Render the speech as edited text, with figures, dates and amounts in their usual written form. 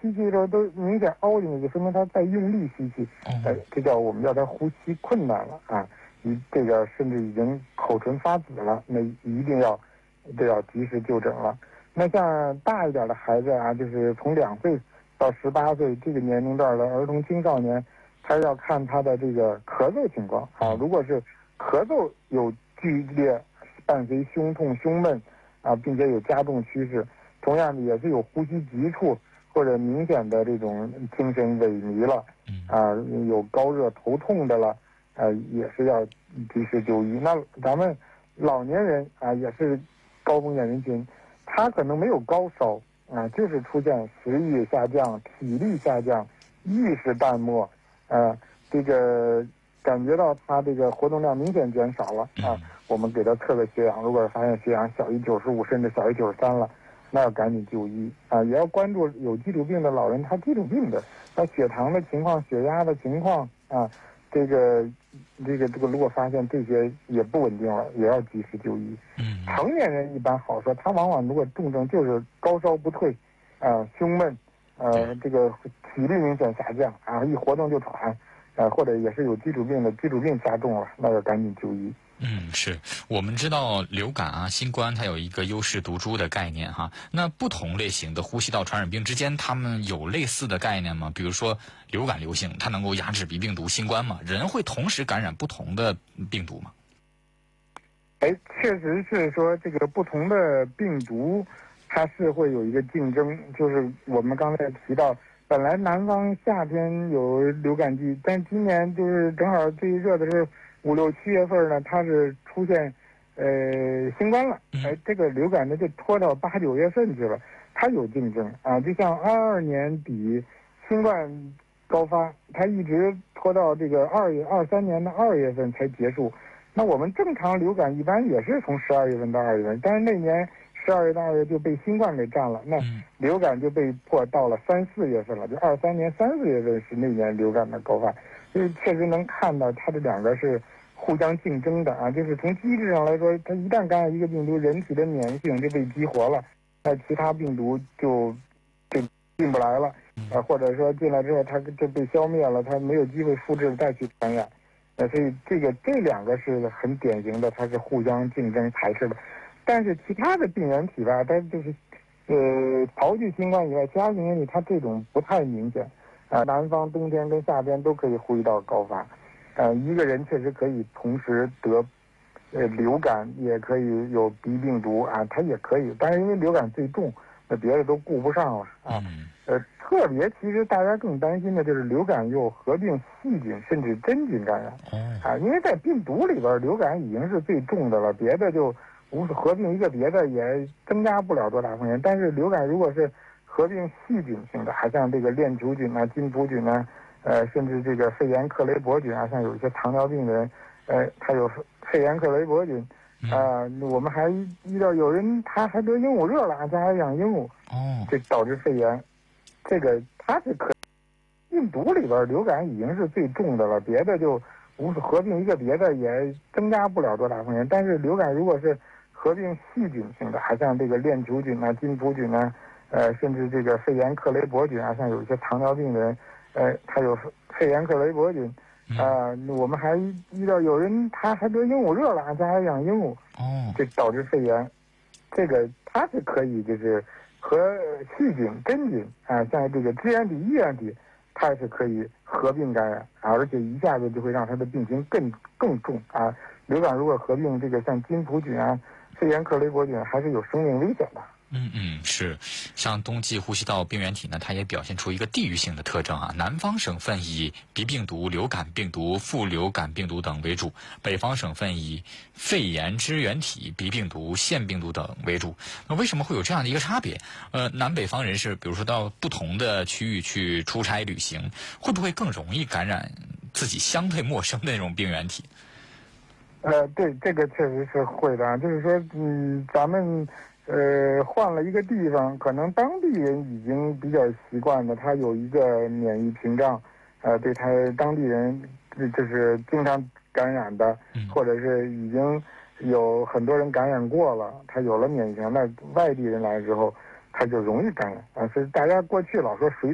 吸气的时候都明显凹进去，就说明他在用力吸气，这叫我们叫他呼吸困难了啊，这个甚至已经口唇发紫了，那一定要及时就诊了。那像大一点的孩子啊，就是从2岁到18岁这个年龄段的儿童青少年，他要看他的这个咳嗽情况啊。如果是咳嗽有剧烈，伴随胸痛、胸闷啊，并且有加重趋势，同样的也是有呼吸急促或者明显的这种精神萎靡了啊，有高热头痛的了，也是要及时就医。那咱们老年人啊，也是高风险人群，他可能没有高烧啊，就是出现食欲下降、体力下降、意识淡漠，这个感觉到他这个活动量明显减少了啊。我们给他测个血氧，如果发现血氧小于95，甚至小于93了，那要赶紧就医啊。也要关注有基础病的老人，他基础病的，他血糖的情况、血压的情况啊，这个，如果发现这些也不稳定了，也要及时就医。成年人一般好说，他往往如果重症就是高烧不退，胸闷，这个体力明显下降啊，一活动就喘，或者也是有基础病的，基础病加重了，那要赶紧就医。 是我们知道流感啊、新冠它有一个优势毒株的概念哈。那不同类型的呼吸道传染病之间，它们有类似的概念吗？比如说流感流行，它能够压制鼻病毒、新冠吗？人会同时感染不同的病毒吗？ 确实是说这个不同的病毒，它是会有一个竞争。就是我们刚才提到，本来南方夏天有流感季，但今年就是正好最热的是5、6、7月份呢，它是出现新冠了，这个流感呢就拖到8、9月份去了，它有竞争啊。就像22年底新冠高发，它一直拖到这个23年的2月份才结束。那我们正常流感一般也是从12月份到2月份，但是那年12月到2月就被新冠给占了，那流感就被迫到了3、4月份了，就23年3、4月份是那年流感的高发，所以确实能看到它这两个是互相竞争的啊。就是从机制上来说，它一旦感染一个病毒，人体的免疫性就被激活了，那其他病毒就进不来了，或者说进来之后它就被消灭了，它没有机会复制再去传染。所以这两个是很典型的，它是互相竞争排斥的。但是其他的病原体吧，它就是刨去新冠以外，其他病原体它这种不太明显南方冬天跟夏天都可以呼吸道高发，一个人确实可以同时得流感，也可以有鼻病毒啊，它也可以，但是因为流感最重，那别的都顾不上了啊。特别其实大家更担心的就是流感又合并细菌甚至真菌感染啊，因为在病毒里边流感已经是最重的了，别的就合并一个别的也增加不了多大风险。但是流感如果是合并细菌性的，还像这个链球菌啊、金葡菌啊，甚至这个肺炎克雷伯菌啊，像有一些糖尿病的人，他有肺炎克雷伯菌。我们还遇到有人他还得鹦鹉热了，家还养鹦鹉，这导致肺炎。这个它是病毒里边流感已经是最重的了，别的就合并一个别的也增加不了多大风险。但是流感如果是合并细菌性的，还像这个链球菌啊、金葡菌啊，甚至这个肺炎克雷伯菌啊，像有一些糖尿病的人，他有肺炎克雷伯菌。我们还遇到有人他还得鹦鹉热了，家还养鹦鹉，这导致肺炎。这个它是可以就是和细菌、真菌啊，像这个支原体、衣原体，它是可以合并感染而且一下子就会让它的病情更重啊。流感如果合并这个像金葡菌啊、肺炎克雷伯菌，还是有生命危险的。 是，像冬季呼吸道病原体呢，它也表现出一个地域性的特征啊。南方省份以鼻病毒、流感病毒、副流感病毒等为主，北方省份以肺炎支原体、鼻病毒、腺病毒等为主。那为什么会有这样的一个差别？南北方人士，比如说到不同的区域去出差旅行，会不会更容易感染自己相对陌生的那种病原体？ 对，这个确实是会的，就是说，咱们换了一个地方，可能当地人已经比较习惯了，他有一个免疫屏障，对他当地人就是经常感染的，或者是已经有很多人感染过了，他有了免疫屏障，那外地人来之后，他就容易感染啊。所以大家过去老说谁